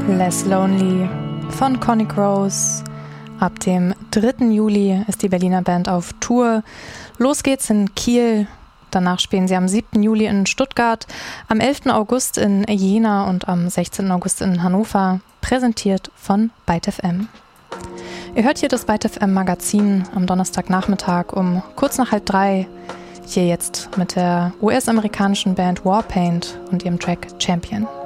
Less Lonely von Conic Rose. Ab dem 3. Juli ist die Berliner Band auf Tour. Los geht's in Kiel. Danach spielen sie am 7. Juli in Stuttgart, am 11. August in Jena und am 16. August in Hannover. Präsentiert von Byte FM. Ihr hört hier das Byte FM Magazin am Donnerstagnachmittag um kurz nach 2:30. Hier jetzt mit der US-amerikanischen Band Warpaint und ihrem Track Champion.